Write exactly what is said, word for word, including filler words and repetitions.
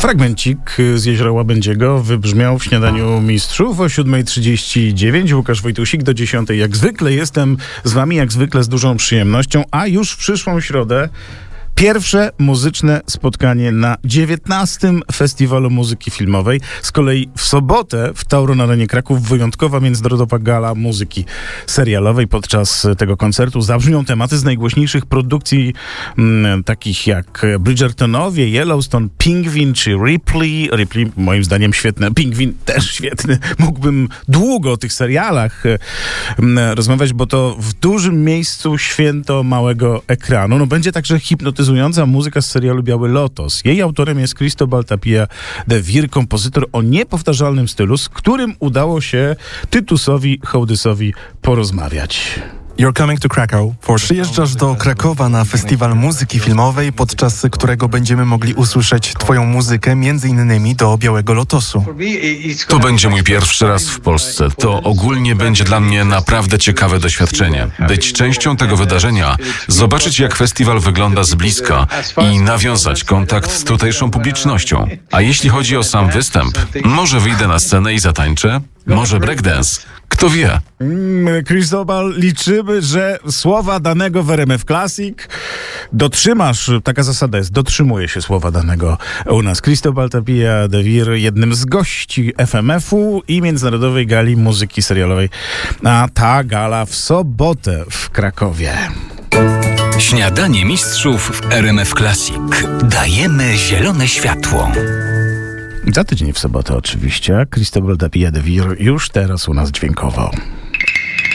Fragmencik z Jeziora Łabędziego wybrzmiał w Śniadaniu Mistrzów o siódma trzydzieści dziewięć. Łukasz Wojtusik do dziesiątej. Jak zwykle jestem z wami, jak zwykle z dużą przyjemnością, a już w przyszłą środę pierwsze muzyczne spotkanie na dziewiętnastym Festiwalu Muzyki Filmowej. Z kolei w sobotę w Tauro na Arenie Kraków wyjątkowa międzynarodowa gala muzyki serialowej. Podczas tego koncertu zabrzmią tematy z najgłośniejszych produkcji m, takich jak Bridgertonowie, Yellowstone, Pingwin czy Ripley. Ripley moim zdaniem świetne, Pingwin też świetny. Mógłbym długo o tych serialach m, rozmawiać, bo to w dużym miejscu święto małego ekranu. No będzie także hipnotyzująca muzyka z serialu Biały Lotos. Jej autorem jest Cristobal Tapia de Vir, kompozytor o niepowtarzalnym stylu, z którym udało się Tytusowi Hołdysowi porozmawiać. You're coming to Krakow. Przyjeżdżasz do Krakowa na Festiwal Muzyki Filmowej, podczas którego będziemy mogli usłyszeć twoją muzykę, między innymi do Białego Lotosu. To będzie mój pierwszy raz w Polsce. To ogólnie będzie dla mnie naprawdę ciekawe doświadczenie. Być częścią tego wydarzenia, zobaczyć jak festiwal wygląda z bliska i nawiązać kontakt z tutejszą publicznością. A jeśli chodzi o sam występ, może wyjdę na scenę i zatańczę? Może breakdance? Kto wie? Mm, Cristobal, liczymy, że słowa danego w R M F Classic dotrzymasz, taka zasada jest, dotrzymuje się słowa danego u nas. Cristobal Tapia de Vir, jednym z gości F M F-u i Międzynarodowej Gali Muzyki Serialowej. A ta gala w sobotę w Krakowie. Śniadanie Mistrzów w R M F Classic. Dajemy zielone światło. Za tydzień w sobotę oczywiście. Cristobal Tapia de Vir już teraz u nas dźwiękowo.